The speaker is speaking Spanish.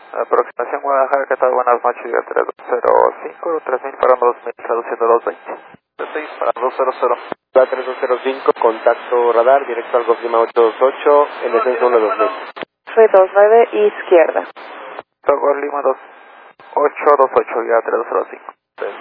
Aproximación Guadalajara, ¿qué tal? Buenas noches, ya 3205, 3000 para 2000, traduciendo 220. Estoy para 200. Va 3205, contacto radar, directo al Golf Lima 828, en descenso 1 2000. Soy 29 izquierda. Golf Lima 2828, ya 3205.